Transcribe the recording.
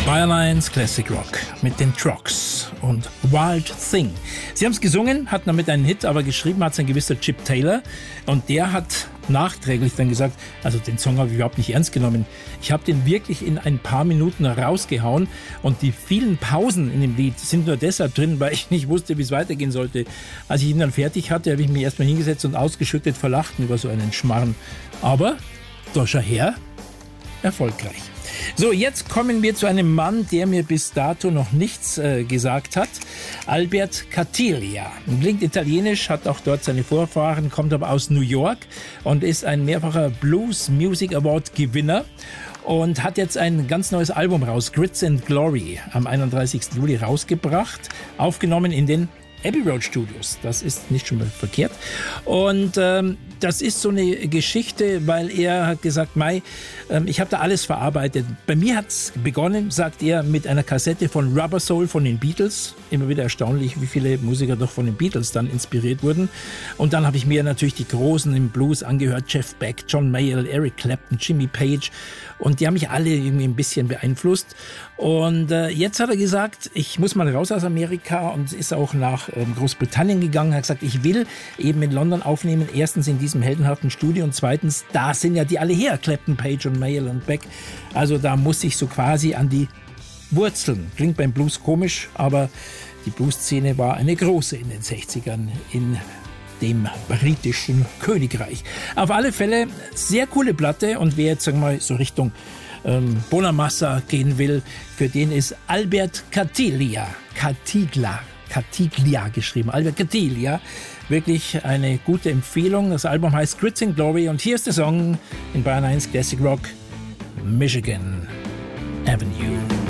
Bayern 1 Classic Rock mit den Trucks und Wild Thing. Sie haben es gesungen, hatten damit einen Hit, aber geschrieben hat es ein gewisser Chip Taylor. Und der hat nachträglich dann gesagt, also den Song habe ich überhaupt nicht ernst genommen. Ich habe den wirklich in ein paar Minuten rausgehauen und die vielen Pausen in dem Lied sind nur deshalb drin, weil ich nicht wusste, wie es weitergehen sollte. Als ich ihn dann fertig hatte, habe ich mich erstmal hingesetzt und ausgeschüttet vor Lachen über so einen Schmarrn. Aber, da schau her, erfolgreich. So, jetzt kommen wir zu einem Mann, der mir bis dato noch nichts gesagt hat. Albert Cattiglia. Klingt italienisch, hat auch dort seine Vorfahren, kommt aber aus New York und ist ein mehrfacher Blues Music Award Gewinner und hat jetzt ein ganz neues Album raus, Grits and Glory, am 31. Juli rausgebracht, aufgenommen in den Abbey Road Studios. Das ist nicht schon mal verkehrt. Und das ist so eine Geschichte, weil er hat gesagt, ich habe da alles verarbeitet. Bei mir hat es begonnen, sagt er, mit einer Kassette von Rubber Soul von den Beatles. Immer wieder erstaunlich, wie viele Musiker doch von den Beatles dann inspiriert wurden. Und dann habe ich mir natürlich die Großen im Blues angehört. Jeff Beck, John Mayall, Eric Clapton, Jimmy Page. Und die haben mich alle irgendwie ein bisschen beeinflusst. Und jetzt hat er gesagt, ich muss mal raus aus Amerika und ist auch nach Großbritannien gegangen. Er hat gesagt, ich will eben in London aufnehmen. Erstens in diesem heldenhaften Studio und zweitens, da sind ja die alle her. Clapton, Page und Mayall und Beck. Also da muss ich so quasi an die Wurzeln. Klingt beim Blues komisch, aber die Blues-Szene war eine große in den 60ern in dem britischen Königreich. Auf alle Fälle sehr coole Platte und wer jetzt sagen wir mal so Richtung Bonamassa gehen will, für den ist Albert Cattiglia geschrieben, Albert Cattiglia, wirklich eine gute Empfehlung. Das Album heißt Grits and Glory und hier ist der Song in Bayern 1 Classic Rock, Michigan Avenue.